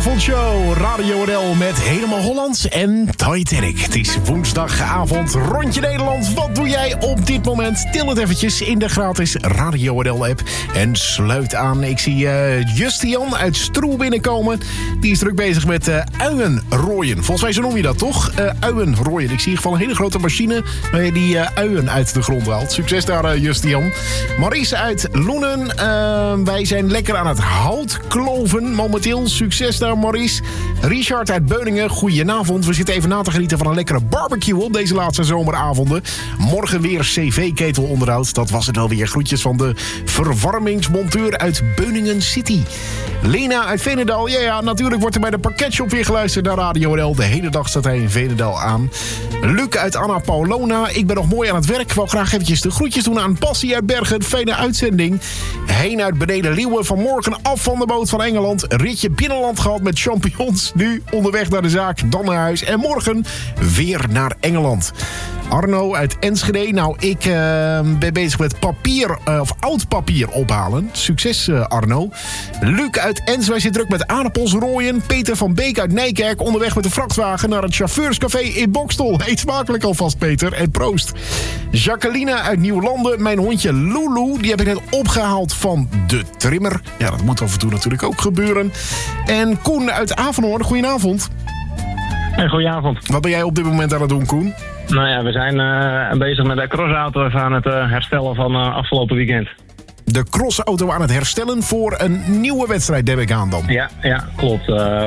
avondshow Radio NL met Helemaal Hollands en Titanic. Het is woensdagavond, rondje Nederland. Wat doe jij op dit moment? Til het eventjes in de gratis Radio NL app en sluit aan. Ik zie Justian uit Stroe binnenkomen. Die is druk bezig met uien rooien. Volgens mij zo noem je dat toch? Uien rooien. Ik zie in ieder geval een hele grote machine waar je die uien uit de grond haalt. Succes daar, Justian. Maurice uit Loenen. Wij zijn lekker aan het hout kloven momenteel. Succes daar, Maurice. Richard uit Beuningen, goedenavond. We zitten even na te genieten van een lekkere barbecue op deze laatste zomeravonden. Morgen weer cv-ketelonderhoud. Dat was het alweer. Groetjes van de verwarmingsmonteur uit Beuningen City. Lena uit Veenendaal. Ja, natuurlijk wordt er bij de parketshop weer geluisterd naar Radio NL. De hele dag staat hij in Veenendaal aan. Luc uit Anna Paulona. Ik ben nog mooi aan het werk. Ik wou graag eventjes de groetjes doen aan Passie uit Bergen. Fijne uitzending. Heen uit Beneden Leeuwen. Vanmorgen af van de boot van Engeland. Ritje binnenland gehad met champignons. Nu onderweg naar de zaak. Dan naar huis. En morgen weer naar Engeland. Arno uit Enschede. Nou, ik ben bezig met papier of oud papier ophalen. Succes, Arno. Luc uit Ens. Wij zitten druk met aardappels rooien. Peter van Beek uit Nijkerk. Onderweg met de vrachtwagen naar het chauffeurscafé in Bokstel. Eet smakelijk alvast, Peter. En proost. Jacqueline uit Nieuwlanden. Mijn hondje Lulu. Die heb ik net opgehaald van de trimmer. Ja, dat moet af en toe natuurlijk ook gebeuren. En Koen uit Avenhoorn. Goedenavond. Hey, goedenavond. Wat ben jij op dit moment aan het doen, Koen? Nou ja, we zijn bezig met de crossauto even aan het herstellen van afgelopen weekend. De crossauto aan het herstellen voor een nieuwe wedstrijd, denk ik aan dan. Ja, klopt.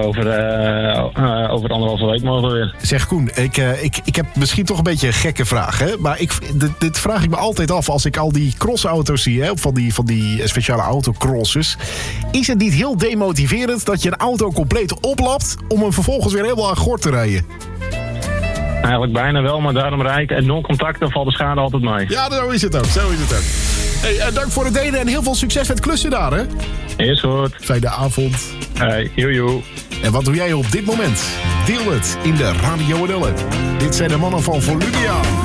Over 1,5 week mogen we weer. Zeg Koen, ik heb misschien toch een beetje een gekke vraag, hè? Maar dit vraag ik me altijd af als ik al die crossauto's zie, hè? Van die speciale autocrosses. Is het niet heel demotiverend dat je een auto compleet oplapt om hem vervolgens weer helemaal aan gort te rijden? Eigenlijk bijna wel, maar daarom rijd ik en non-contact, dan valt de schade altijd mee. Ja, zo is het ook. Hey, dank voor het delen en heel veel succes met klussen daar, hè? Is goed. Fijne avond. Hey, joe. En wat doe jij op dit moment? Deel het in de Radio NL app. Dit zijn de mannen van Volumia.